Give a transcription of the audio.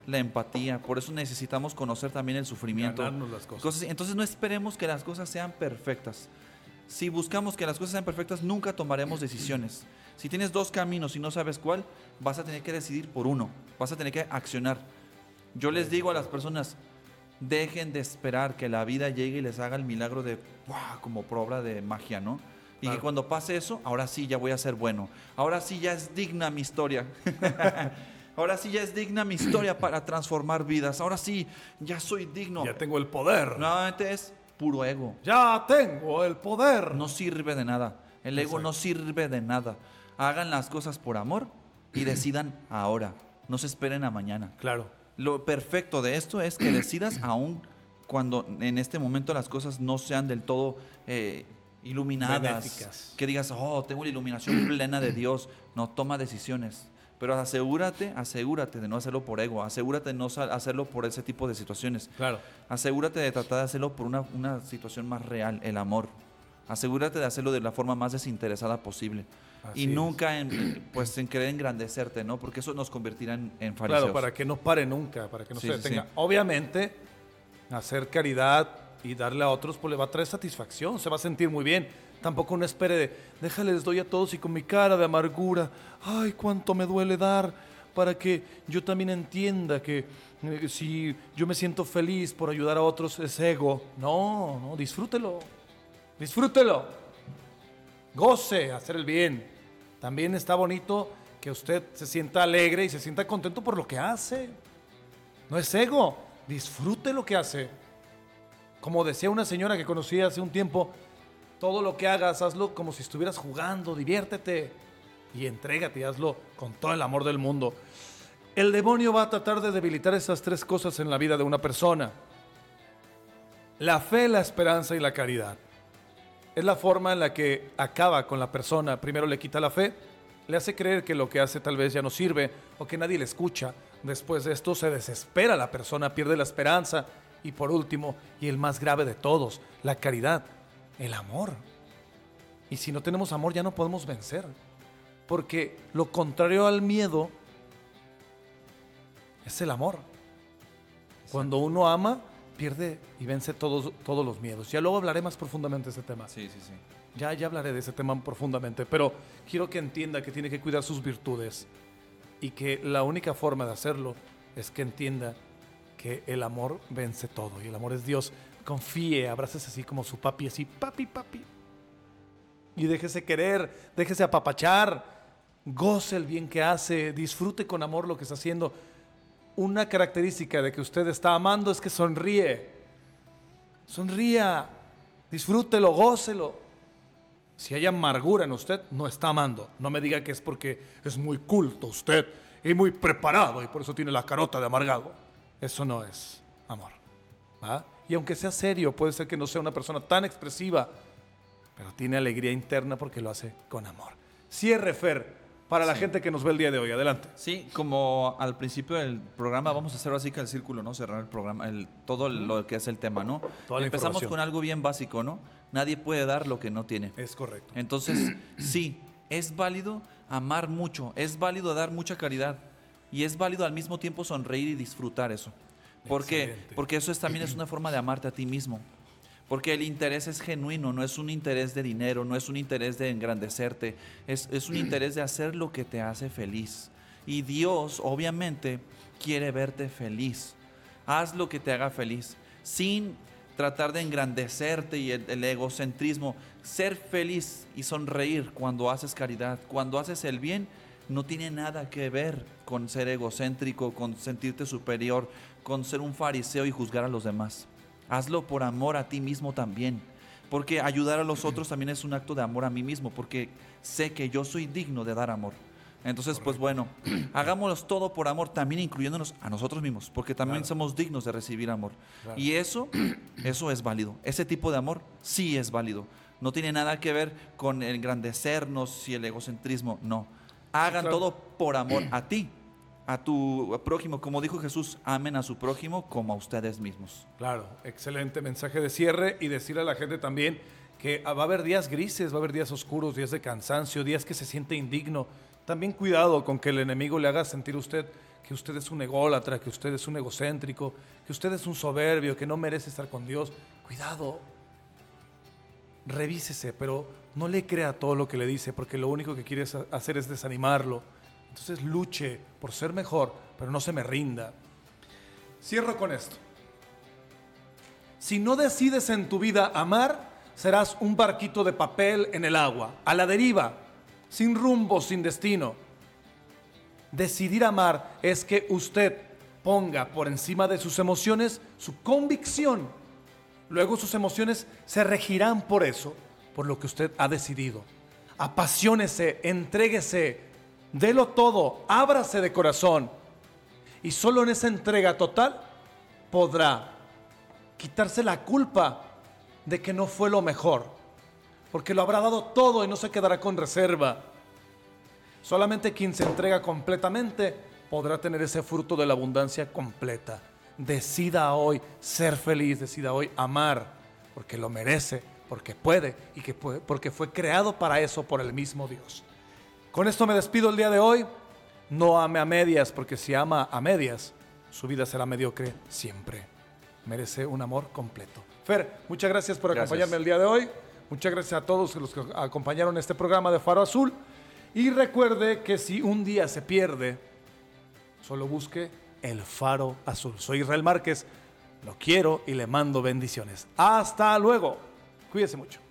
la empatía. Por eso necesitamos conocer también el sufrimiento. Ganarnos las cosas. Cosas así. Entonces no esperemos que las cosas sean perfectas. Si buscamos que las cosas sean perfectas, nunca tomaremos decisiones. Si tienes dos caminos y no sabes cuál, vas a tener que decidir por uno. Vas a tener que accionar. Yo les digo a las personas, dejen de esperar que la vida llegue y les haga el milagro de, ¡buah!, como por obra de magia, ¿no? Y Claro. que cuando pase eso, ahora sí ya voy a ser bueno. Ahora sí ya es digna mi historia. Ahora sí ya es digna mi historia para transformar vidas. Ahora sí, ya soy digno. Ya tengo el poder. Nuevamente es puro ego. Ya tengo el poder. No sirve de nada. El ego Exacto. no sirve de nada. Hagan las cosas por amor y decidan ahora. No se esperen a mañana. Claro. Lo perfecto de esto es que decidas aún cuando en este momento las cosas no sean del todo iluminadas. Benéficas. Que digas, oh, tengo la iluminación plena de Dios. No, toma decisiones. Pero asegúrate de no hacerlo por ego. Asegúrate de no hacerlo por ese tipo de situaciones. Claro. Asegúrate de tratar de hacerlo por una situación más real, el amor. Asegúrate de hacerlo de la forma más desinteresada posible. Así Y es. nunca en querer engrandecerte, ¿no? Porque eso nos convertirá en fariseos. Claro, para que no pare nunca, para que no Sí, se sí, detenga. sí. Obviamente, hacer caridad y darle a otros, pues le va a traer satisfacción, se va a sentir muy bien. Tampoco no espere de, déjale, les doy a todos y con mi cara de amargura, ay, cuánto me duele dar, para que yo también entienda que si yo me siento feliz por ayudar a otros es ego. No, no, disfrútelo, disfrútelo, goce hacer el bien. También está bonito que usted se sienta alegre y se sienta contento por lo que hace. No es ego, disfrute lo que hace. Como decía una señora que conocí hace un tiempo, todo lo que hagas, hazlo como si estuvieras jugando, diviértete y entrégate y hazlo con todo el amor del mundo. El demonio va a tratar de debilitar esas tres cosas en la vida de una persona: la fe, la esperanza y la caridad. Es la forma en la que acaba con la persona. Primero le quita la fe, le hace creer que lo que hace tal vez ya no sirve o que nadie le escucha. Después de esto se desespera la persona, pierde la esperanza. Y por último, y el más grave de todos, la caridad, el amor. Y si no tenemos amor ya no podemos vencer. Porque lo contrario al miedo es el amor. Cuando uno ama, pierde y vence todos los miedos. Ya luego hablaré más profundamente de ese tema. Sí, sí, sí. Ya hablaré de ese tema profundamente, pero quiero que entienda que tiene que cuidar sus virtudes y que la única forma de hacerlo es que entienda que el amor vence todo y el amor es Dios. Confíe, abrácese así como su papi, así, papi, papi. Y déjese querer, déjese apapachar, goce el bien que hace, disfrute con amor lo que está haciendo. Una característica de que usted está amando es que sonríe. Sonría, disfrútelo, gócelo. Si hay amargura en usted, no está amando. No me diga que es porque es muy culto usted y muy preparado y por eso tiene la carota de amargado. Eso no es amor. ¿Va? Y aunque sea serio, puede ser que no sea una persona tan expresiva, pero tiene alegría interna porque lo hace con amor. Cierre, Fer, para la gente que nos ve el día de hoy. Adelante. Sí, como al principio del programa, vamos a hacer así que el círculo, ¿no? Cerrar el programa, todo lo que es el tema, ¿no? Toda la Empezamos información. con algo bien básico, ¿no? Nadie puede dar lo que no tiene. Es correcto. Entonces, sí, es válido amar mucho, es válido dar mucha caridad y es válido al mismo tiempo sonreír y disfrutar eso. ¿Por qué? Excelente. Porque eso también es una forma de amarte a ti mismo. Porque el interés es genuino, no es un interés de dinero, no es un interés de engrandecerte, es un interés de hacer lo que te hace feliz. Y Dios, obviamente, quiere verte feliz. Haz lo que te haga feliz, sin tratar de engrandecerte y el egocentrismo. Ser feliz y sonreír cuando haces caridad, cuando haces el bien, no tiene nada que ver con ser egocéntrico, con sentirte superior, con ser un fariseo y juzgar a los demás. Hazlo por amor a ti mismo también, porque ayudar a los otros también es un acto de amor a mí mismo, porque sé que yo soy digno de dar amor. Entonces, pues bueno, hagámoslo todo por amor, también incluyéndonos a nosotros mismos, porque también Claro. somos dignos de recibir amor. Claro. Y eso es válido. Ese tipo de amor sí es válido. No tiene nada que ver con el engrandecernos y el egocentrismo, no. Hagan claro. todo por amor a ti, a tu prójimo. Como dijo Jesús, amen a su prójimo como a ustedes mismos. Claro, excelente mensaje de cierre y decirle a la gente también que va a haber días grises, va a haber días oscuros, días de cansancio, días que se siente indigno. También cuidado con que el enemigo le haga sentir a usted que usted es un ególatra, que usted es un egocéntrico, que usted es un soberbio, que no merece estar con Dios, cuidado, revísese, pero no le crea todo lo que le dice, porque lo único que quiere hacer es desanimarlo. Entonces luche por ser mejor, pero no se me rinda. Cierro con esto. Si no decides en tu vida amar, serás un barquito de papel en el agua, a la deriva, sin rumbo, sin destino. Decidir amar es que usted ponga por encima de sus emociones su convicción. Luego sus emociones se regirán por eso, por lo que usted ha decidido. Apasionese, entréguese, délo todo, ábrase de corazón. Y solo en esa entrega total podrá quitarse la culpa de que no fue lo mejor, porque lo habrá dado todo y no se quedará con reserva. Solamente quien se entrega completamente podrá tener ese fruto de la abundancia completa. Decida hoy ser feliz, decida hoy amar, porque lo merece, porque puede y porque fue creado para eso por el mismo Dios. Con esto me despido el día de hoy. No ame a medias, porque si ama a medias, su vida será mediocre siempre. Merece un amor completo. Fer, muchas gracias por acompañarme el día de hoy. Muchas gracias a todos los que acompañaron este programa de Faro Azul. Y recuerde que si un día se pierde, solo busque el Faro Azul. Soy Israel Márquez, lo quiero y le mando bendiciones. Hasta luego. Cuídese mucho.